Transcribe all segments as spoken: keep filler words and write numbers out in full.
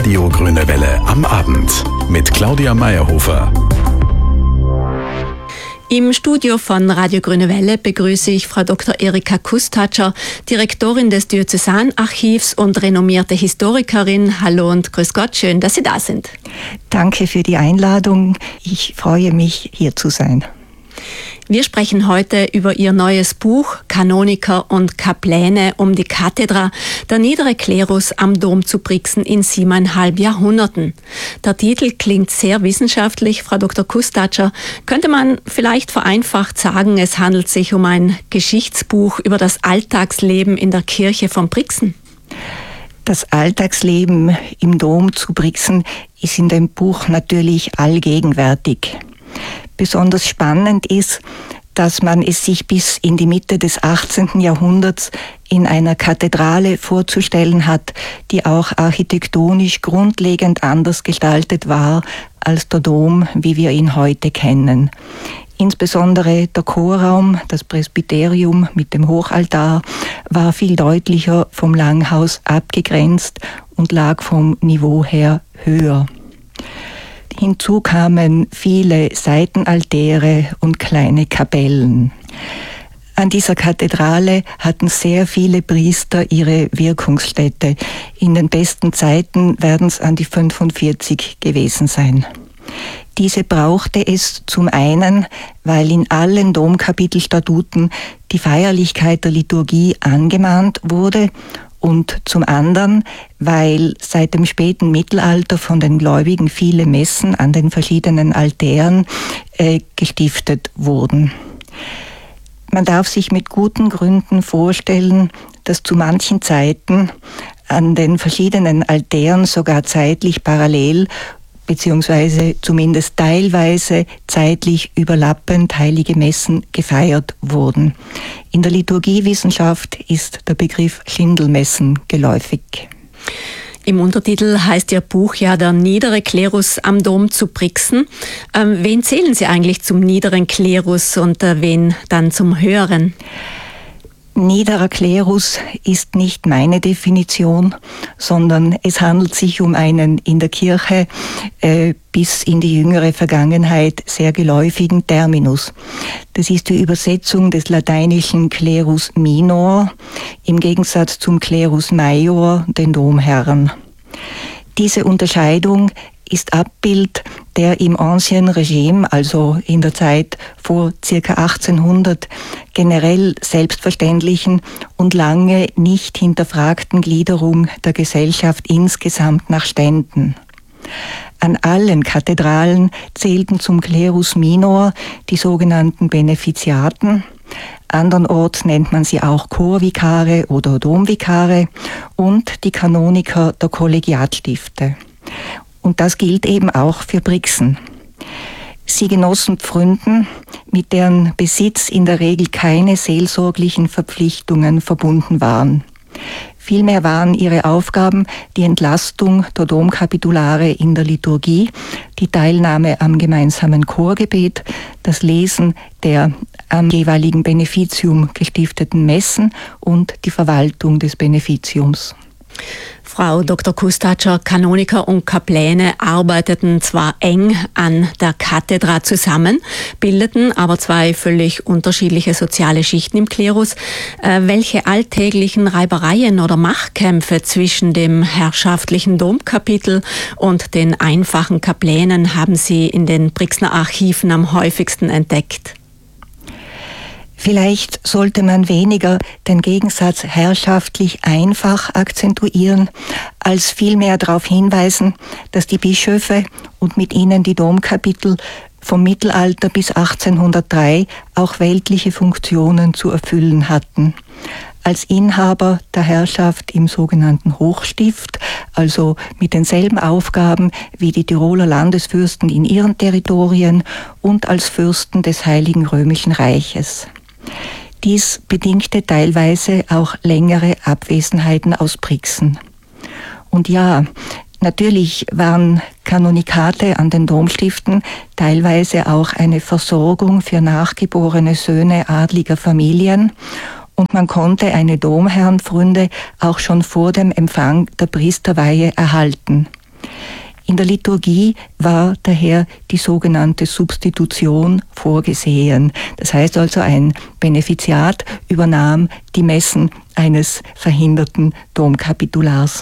Radio Grüne Welle am Abend mit Claudia Meyerhofer. Im Studio von Radio Grüne Welle begrüße ich Frau Doktor Erika Kustatscher, Direktorin des Diözesanarchivs und renommierte Historikerin. Hallo und grüß Gott, schön, dass Sie da sind. Danke für die Einladung. Ich freue mich, hier zu sein. Wir sprechen heute über Ihr neues Buch Kanoniker und Kapläne um die Kathedra, der niedere Klerus am Dom zu Brixen in siebeneinhalb Jahrhunderten. Der Titel klingt sehr wissenschaftlich, Frau Doktor Kustatscher. Könnte man vielleicht vereinfacht sagen, es handelt sich um ein Geschichtsbuch über das Alltagsleben in der Kirche von Brixen? Das Alltagsleben im Dom zu Brixen ist in dem Buch natürlich allgegenwärtig. Besonders spannend ist, dass man es sich bis in die Mitte des achtzehnten Jahrhunderts in einer Kathedrale vorzustellen hat, die auch architektonisch grundlegend anders gestaltet war als der Dom, wie wir ihn heute kennen. Insbesondere der Chorraum, das Presbyterium mit dem Hochaltar, war viel deutlicher vom Langhaus abgegrenzt und lag vom Niveau her höher. Hinzu kamen viele Seitenaltäre und kleine Kapellen. An dieser Kathedrale hatten sehr viele Priester ihre Wirkungsstätte. In den besten Zeiten werden es an die fünfundvierzig gewesen sein. Diese brauchte es zum einen, weil in allen Domkapitelstatuten die Feierlichkeit der Liturgie angemahnt wurde, und zum anderen, weil seit dem späten Mittelalter von den Gläubigen viele Messen an den verschiedenen Altären äh, gestiftet wurden. Man darf sich mit guten Gründen vorstellen, dass zu manchen Zeiten an den verschiedenen Altären sogar zeitlich parallel beziehungsweise zumindest teilweise zeitlich überlappend heilige Messen gefeiert wurden. In der Liturgiewissenschaft ist der Begriff Schindelmessen geläufig. Im Untertitel heißt Ihr Buch ja der niedere Klerus am Dom zu Brixen. Ähm, wen zählen Sie eigentlich zum niederen Klerus und äh, wen dann zum höheren? Niederer Klerus ist nicht meine Definition, sondern es handelt sich um einen in der Kirche äh, bis in die jüngere Vergangenheit sehr geläufigen Terminus. Das ist die Übersetzung des lateinischen Clerus minor im Gegensatz zum Clerus major, den Domherren. Diese Unterscheidung ist Abbild der im Ancien Regime, also in der Zeit vor ca. achtzehnhundert, generell selbstverständlichen und lange nicht hinterfragten Gliederung der Gesellschaft insgesamt nach Ständen. An allen Kathedralen zählten zum Clerus minor die sogenannten Benefiziaten. Andernorts nennt man sie auch Chorvikare oder Domvikare und die Kanoniker der Kollegiatstifte. Und das gilt eben auch für Brixen. Sie genossen Pfründen, mit deren Besitz in der Regel keine seelsorglichen Verpflichtungen verbunden waren. Vielmehr waren ihre Aufgaben die Entlastung der Domkapitulare in der Liturgie, die Teilnahme am gemeinsamen Chorgebet, das Lesen der am jeweiligen Beneficium gestifteten Messen und die Verwaltung des Beneficiums. Frau Doktor Kustatscher, Kanoniker und Kapläne arbeiteten zwar eng an der Kathedra zusammen, bildeten aber zwei völlig unterschiedliche soziale Schichten im Klerus. Äh, welche alltäglichen Reibereien oder Machtkämpfe zwischen dem herrschaftlichen Domkapitel und den einfachen Kaplänen haben Sie in den Brixner Archiven am häufigsten entdeckt? Vielleicht sollte man weniger den Gegensatz herrschaftlich einfach akzentuieren, als vielmehr darauf hinweisen, dass die Bischöfe und mit ihnen die Domkapitel vom Mittelalter bis achtzehnhundertdrei auch weltliche Funktionen zu erfüllen hatten. Als Inhaber der Herrschaft im sogenannten Hochstift, also mit denselben Aufgaben wie die Tiroler Landesfürsten in ihren Territorien und als Fürsten des Heiligen Römischen Reiches. Dies bedingte teilweise auch längere Abwesenheiten aus Brixen. Und ja, natürlich waren Kanonikate an den Domstiften teilweise auch eine Versorgung für nachgeborene Söhne adliger Familien und man konnte eine Domherrenpfründe auch schon vor dem Empfang der Priesterweihe erhalten. In der Liturgie war daher die sogenannte Substitution vorgesehen. Das heißt also, ein Benefiziat übernahm die Messen eines verhinderten Domkapitulars.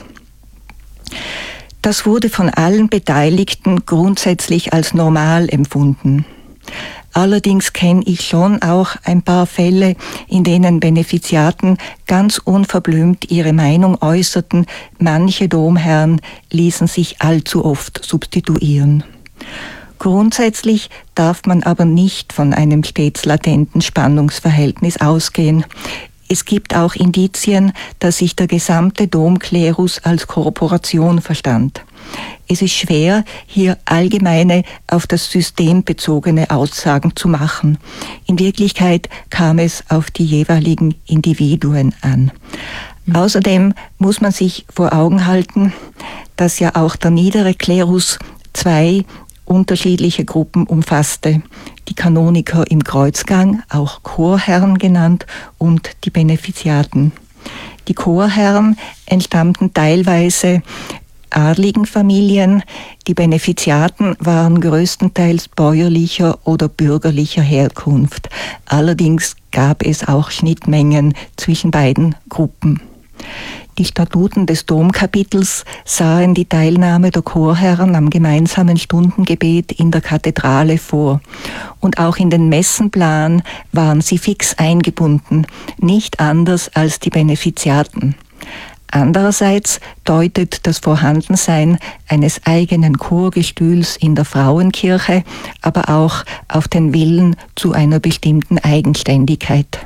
Das wurde von allen Beteiligten grundsätzlich als normal empfunden. Allerdings kenne ich schon auch ein paar Fälle, in denen Benefiziaten ganz unverblümt ihre Meinung äußerten, manche Domherren ließen sich allzu oft substituieren. Grundsätzlich darf man aber nicht von einem stets latenten Spannungsverhältnis ausgehen. Es gibt auch Indizien, dass sich der gesamte Domklerus als Korporation verstand. Es ist schwer, hier allgemeine auf das System bezogene Aussagen zu machen. In Wirklichkeit kam es auf die jeweiligen Individuen an. Mhm. Außerdem muss man sich vor Augen halten, dass ja auch der niedere Klerus zwei unterschiedliche Gruppen umfasste. Die Kanoniker im Kreuzgang, auch Chorherren genannt, und die Benefiziaten. Die Chorherren entstammten teilweise adligen Familien, die Benefiziaten waren größtenteils bäuerlicher oder bürgerlicher Herkunft. Allerdings gab es auch Schnittmengen zwischen beiden Gruppen. Die Statuten des Domkapitels sahen die Teilnahme der Chorherren am gemeinsamen Stundengebet in der Kathedrale vor. Und auch in den Messenplan waren sie fix eingebunden, nicht anders als die Benefiziaten. Andererseits deutet das Vorhandensein eines eigenen Chorgestühls in der Frauenkirche aber auch auf den Willen zu einer bestimmten Eigenständigkeit.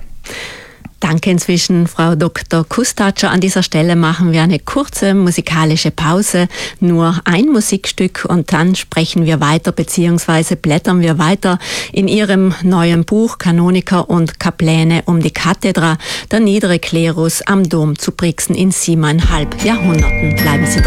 Danke inzwischen, Frau Doktor Kustatscher. An dieser Stelle machen wir eine kurze musikalische Pause, nur ein Musikstück, und dann sprechen wir weiter bzw. blättern wir weiter in Ihrem neuen Buch Kanoniker und Kapläne um die Kathedra, der niedere Klerus am Dom zu Brixen in siebeneinhalb Jahrhunderten. Bleiben Sie dran.